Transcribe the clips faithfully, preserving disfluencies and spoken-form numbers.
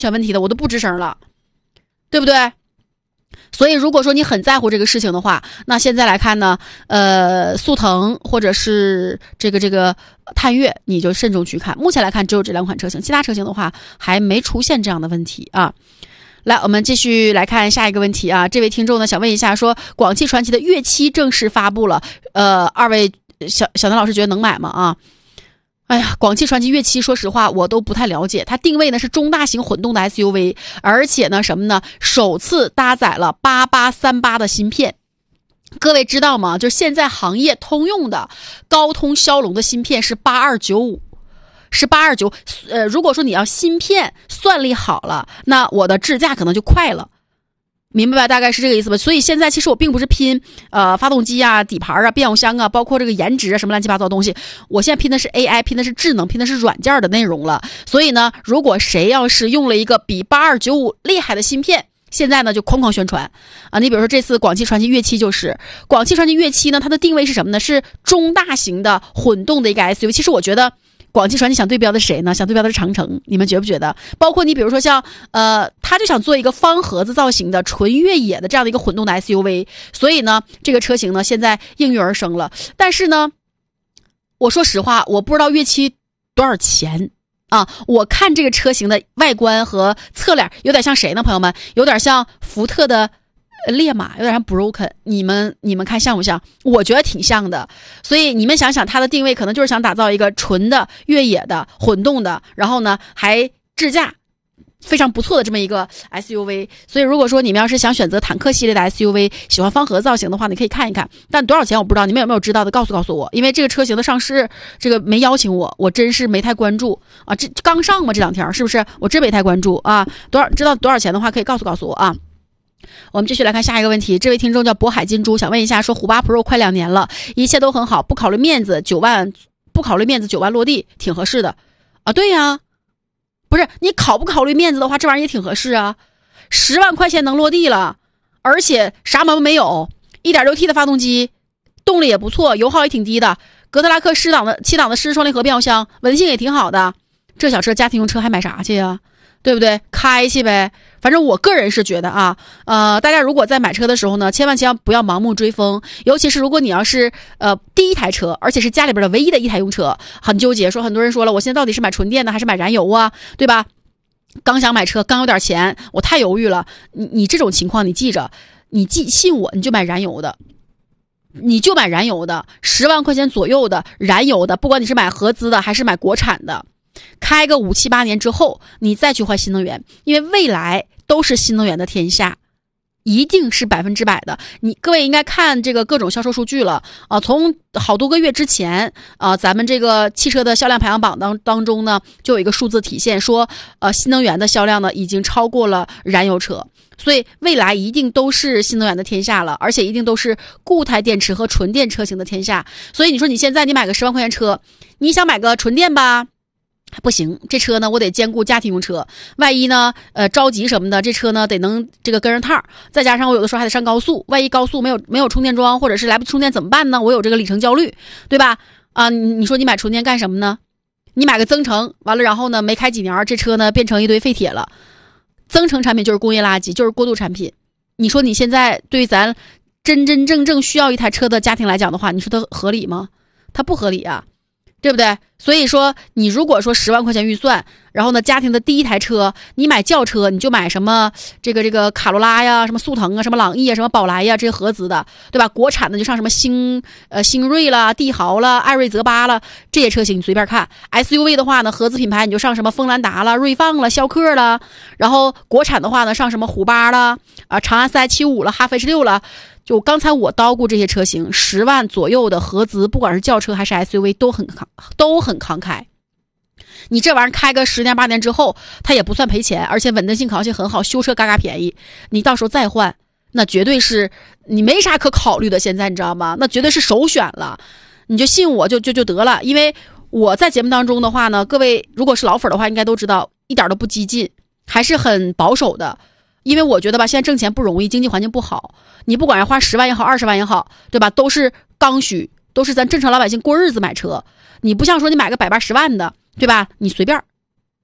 全问题的，我都不吱声了，对不对？所以如果说你很在乎这个事情的话，那现在来看呢，呃，速腾或者是这个这个探岳，你就慎重去看。目前来看只有这两款车型，其他车型的话还没出现这样的问题啊。来，我们继续来看下一个问题啊。这位听众呢想问一下，说广汽传祺的粤七正式发布了，呃，二位小小南老师觉得能买吗？啊？哎呀，广汽传祺粤七，说实话我都不太了解。它定位呢是中大型混动的 S U V， 而且呢什么呢？首次搭载了八八三八的芯片。各位知道吗？就是现在行业通用的高通骁龙的芯片是八二九五，是八二九。呃，如果说你要芯片算力好了，那我的智驾可能就快了。明白吧？大概是这个意思吧。所以现在其实我并不是拼呃发动机啊、底盘啊、变速箱啊，包括这个颜值啊什么乱七八糟的东西，我现在拼的是 A I， 拼的是智能，拼的是软件的内容了。所以呢，如果谁要是用了一个比八二九五厉害的芯片，现在呢就哐哐宣传啊。你比如说这次广汽传祺粤七，就是广汽传祺粤七呢，它的定位是什么呢？是中大型的混动的一个 S U V。其实我觉得广汽传祺想对标的是谁呢？想对标的是长城，你们觉不觉得？包括你比如说像呃，他就想做一个方盒子造型的纯越野的这样的一个混动的 S U V， 所以呢，这个车型呢现在应运而生了。但是呢，我说实话，我不知道粤七多少钱啊？我看这个车型的外观和侧脸有点像谁呢？朋友们，有点像福特的烈马，有点像 Broken， 你们你们看像不像？我觉得挺像的。所以你们想想，它的定位可能就是想打造一个纯的越野的混动的，然后呢还智驾非常不错的这么一个 S U V。 所以如果说你们要是想选择坦克系列的 S U V， 喜欢方盒造型的话，你可以看一看。但多少钱我不知道，你们有没有知道的告诉告诉我，因为这个车型的上市这个没邀请我，我真是没太关注啊。这刚上嘛，这两天是不是？我真没太关注啊。多少知道多少钱的话可以告诉告诉我啊。我们继续来看下一个问题。这位听众叫渤海金珠，想问一下，说虎八 Pro 快两年了，一切都很好，不考虑面子，九万不考虑面子九万落地挺合适的啊。对呀，不是你考不考虑面子的话，这玩意儿也挺合适啊。十万块钱能落地了，而且啥毛病没有， 一点六 T 的发动机，动力也不错，油耗也挺低的，格特拉克四档的七档的湿双离合变速箱，稳性也挺好的。这小车家庭用车还买啥去呀？对不对？开去呗。反正我个人是觉得啊，呃，大家如果在买车的时候呢，千万千万不要盲目追风，尤其是如果你要是呃第一台车，而且是家里边的唯一的一台用车，很纠结，说很多人说了，我现在到底是买纯电的还是买燃油啊，对吧？刚想买车，刚有点钱，我太犹豫了。你你这种情况，你记着，你记信我，你就买燃油的。你就买燃油的，十万块钱左右的燃油的，不管你是买合资的还是买国产的，开个五七八年之后，你再去换新能源，因为未来都是新能源的天下，一定是百分之百的。你各位应该看这个各种销售数据了啊、呃，从好多个月之前啊、呃，咱们这个汽车的销量排行榜当当中呢，就有一个数字体现说，呃，新能源的销量呢已经超过了燃油车。所以未来一定都是新能源的天下了，而且一定都是固态电池和纯电车型的天下。所以你说你现在你买个十万块钱车，你想买个纯电吧，不行，这车呢我得兼顾家庭用车，万一呢呃着急什么的，这车呢得能这个跟上趟，再加上我有的时候还得上高速，万一高速没有没有充电桩，或者是来不及充电怎么办呢？我有这个里程焦虑，对吧？啊，你你说你买纯电干什么呢？你买个增程，完了然后呢没开几年，这车呢变成一堆废铁了。增程产品就是工业垃圾，就是过渡产品。你说你现在对咱真真正正需要一台车的家庭来讲的话，你说它合理吗？它不合理啊，对不对？所以说你如果说十万块钱预算，然后呢家庭的第一台车，你买轿车你就买什么这个这个卡罗拉呀，什么速腾啊，什么朗逸啊，什么宝来呀，这些合资的，对吧？国产的就上什么星呃星瑞啦、帝豪啦、艾瑞泽八啦，这些车型你随便看。 S U V 的话呢，合资品牌你就上什么锋兰达啦、锐放啦、逍客啦，然后国产的话呢上什么虎八啦啊、长安 四 I 七五啦、哈弗 H 六啦。就刚才我叨咕这些车型，十万左右的合资，不管是轿车还是 S U V 都很慷都很慷慨。你这玩意儿开个十年八年之后，它也不算赔钱，而且稳定性考性很好，修车嘎嘎便宜。你到时候再换，那绝对是你没啥可考虑的。现在你知道吗？那绝对是首选了。你就信我就就就得了。因为我在节目当中的话呢，各位如果是老粉的话，应该都知道，一点都不激进，还是很保守的。因为我觉得吧，现在挣钱不容易，经济环境不好，你不管是花十万也好，二十万也好，对吧？都是刚需，都是咱正常老百姓过日子买车。你不像说你买个百八十万的，对吧？你随便，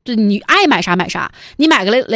对，你爱买啥买啥，你买个雷雷